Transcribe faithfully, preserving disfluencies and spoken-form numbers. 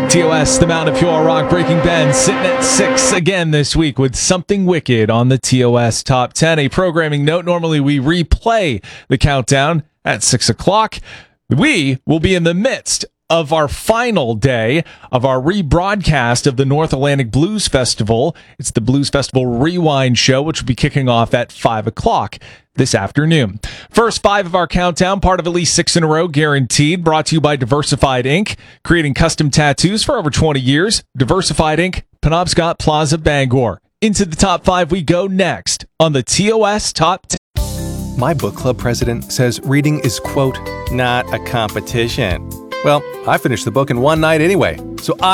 T O S, the Mound of Pure Rock, Breaking Benz, sitting at six again this week with Something Wicked on the T O S Top ten. A programming note, normally we replay the countdown at six o'clock. We will be in the midst of our final day of our rebroadcast of the North Atlantic Blues Festival. It's the Blues Festival Rewind Show, which will be kicking off at five o'clock this afternoon. First five of our countdown, part of at least six in a row, guaranteed, brought to you by Diversified Ink, creating custom tattoos for over twenty years. Diversified Ink, Penobscot Plaza, Bangor. Into the top five we go next on the T O S Top ten. My book club president says reading is, quote, not a competition. Well, I finished the book in one night anyway, so I